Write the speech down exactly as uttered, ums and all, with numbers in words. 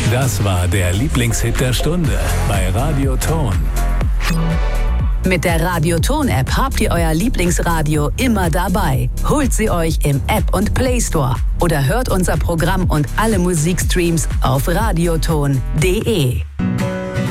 Das war der Lieblingshit der Stunde bei Radio Ton. Mit der Radio Ton App habt ihr euer Lieblingsradio immer dabei. Holt sie euch im App und Play Store oder hört unser Programm und alle Musikstreams auf radioton punkt de.